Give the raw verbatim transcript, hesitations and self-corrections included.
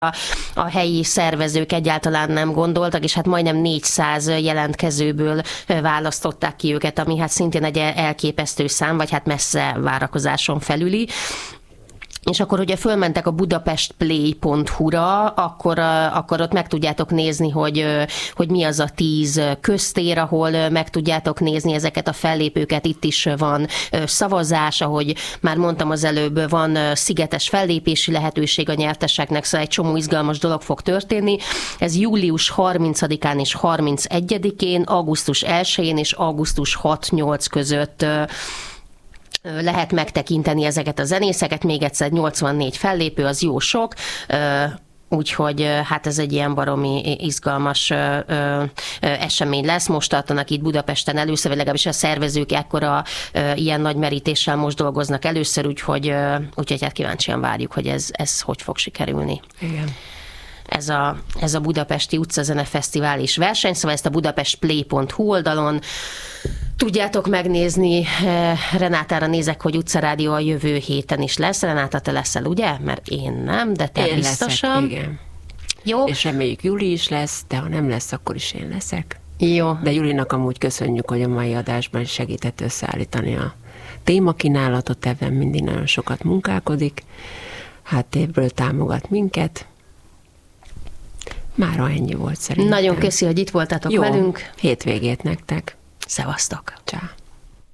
a helyi szervezők egyáltalán nem gondoltak, és hát majdnem négyszáz jelentkezőből választották ki őket, ami hát szintén egy elképesztő szám, vagy hát messze várakozáson felüli. És akkor ugye fölmentek a budapestplay pont hu-ra, akkor, akkor ott meg tudjátok nézni, hogy, hogy mi az a tíz köztér, ahol meg tudjátok nézni ezeket a fellépőket. Itt is van szavazás, ahogy már mondtam az előbb, van szigetes fellépési lehetőség a nyerteseknek, szóval egy csomó izgalmas dolog fog történni. Ez július harmincadikán és harmincegyedikén, augusztus elsején és augusztus hat-nyolc között lehet megtekinteni ezeket a zenészeket, még egyszer nyolcvannégy fellépő, az jó sok, úgyhogy hát ez egy ilyen baromi izgalmas esemény lesz. Most tartanak itt Budapesten először, vagy legalábbis a szervezők ekkora ilyen nagy merítéssel most dolgoznak először, úgyhogy, úgyhogy hát kíváncsian várjuk, hogy ez, ez hogy fog sikerülni. Igen. Ez a, ez a Budapesti Utcazene Fesztivál és verseny, szóval ezt a budapestplay pont hu oldalon tudjátok megnézni. Renátára nézek, hogy Utcarádió a jövő héten is lesz. Renáta, te leszel, ugye? Mert én nem, de te én biztosan. Leszek, igen. Jó. És reméljük Juli is lesz, de ha nem lesz, akkor is én leszek. Jó. De Julinak amúgy köszönjük, hogy a mai adásban segített összeállítani a témakínálatot, ebben mindig nagyon sokat munkálkodik. Háttérről támogat minket. Mára ennyi volt szerintem. Nagyon köszi, hogy itt voltatok Jó, velünk. hétvégét nektek. Szevasztok. Csá.